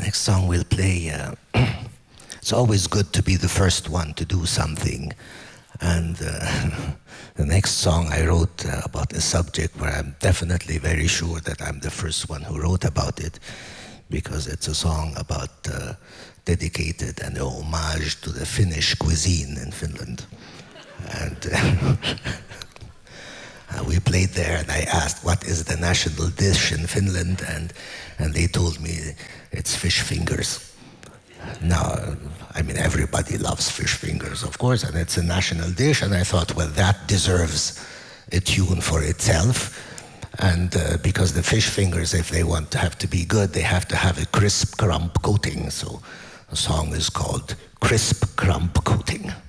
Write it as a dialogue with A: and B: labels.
A: Next song we'll play, it's always good to be the first one to do something. And the next song I wrote about a subject where I'm definitely very sure that I'm the first one who wrote about it, because it's a song about dedicated and a homage to the Finnish cuisine in Finland. And we played there, and I asked, what is the national dish in Finland? And they told me it's fish fingers. Now, I mean, everybody loves fish fingers, of course, and it's a national dish, and I thought, well, that deserves a tune for itself. And because the fish fingers, if they want to have to be good, they have to have a crisp crumb coating. So the song is called Crisp Crumb Coating.